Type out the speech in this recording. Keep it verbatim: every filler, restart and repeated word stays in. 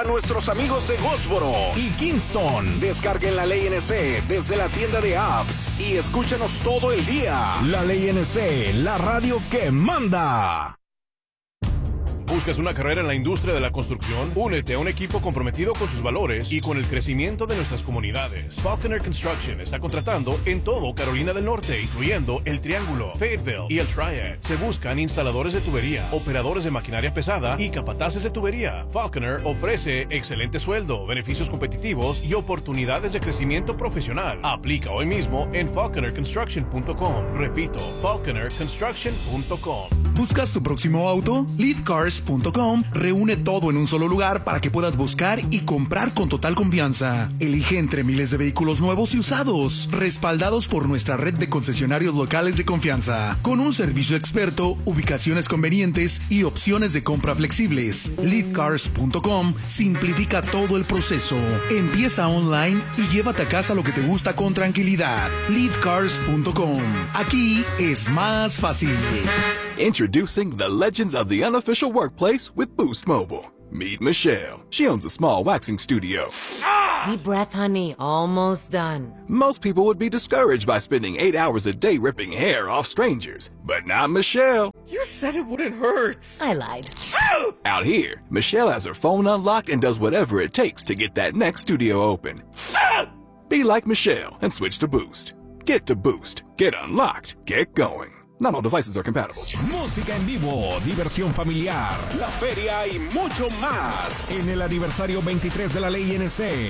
nuestros amigos de Goldsboro y Kingston. Descarguen la Ley N C desde la tienda de apps y escúchenos todo el día. La Ley N C, la radio que manda. ¿Buscas una carrera en la industria de la construcción? Únete a un equipo comprometido con sus valores y con el crecimiento de nuestras comunidades. Falconer Construction está contratando en todo Carolina del Norte, incluyendo el Triángulo, Fayetteville y el Triad. Se buscan instaladores de tubería, operadores de maquinaria pesada y capataces de tubería. Falconer ofrece excelente sueldo, beneficios competitivos y oportunidades de crecimiento profesional. Aplica hoy mismo en falconer construction punto com. Repito, falconer construction punto com. ¿Buscas tu próximo auto? lead cars punto com reúne todo en un solo lugar para que puedas buscar y comprar con total confianza. Elige entre miles de vehículos nuevos y usados, respaldados por nuestra red de concesionarios locales de confianza, con un servicio experto, ubicaciones convenientes y opciones de compra flexibles. lead cars punto com simplifica todo el proceso. Empieza online y llévate a casa lo que te gusta con tranquilidad. lead cars punto com. Aquí es más fácil. Introducing the legends of the unofficial workplace with Boost Mobile. Meet Michelle. She owns a small waxing studio. Deep breath, honey. Almost done. Most people would be discouraged by spending eight hours a day ripping hair off strangers, but not Michelle. You said it wouldn't hurt. I lied. Out here, Michelle has her phone unlocked and does whatever it takes to get that next studio open. Be like Michelle and switch to Boost. Get to Boost. Get unlocked. Get going. Not all devices are compatible. Música en vivo, diversión familiar, la feria y mucho más en el aniversario veintitrés de la Ley N C.